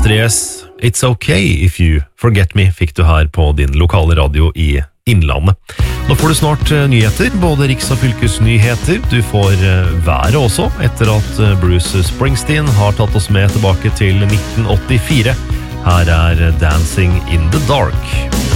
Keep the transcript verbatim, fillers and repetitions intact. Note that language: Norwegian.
Astrid's It's Okay If You Forget Me fikk du her på din lokale radio i Innlandet. Nå får du snart nyheter, både riks- og fylkesnyheter. Du får været også, etter at Bruce Springsteen har tatt oss med tilbake til nitten åttifire. Her er Dancing in the Dark.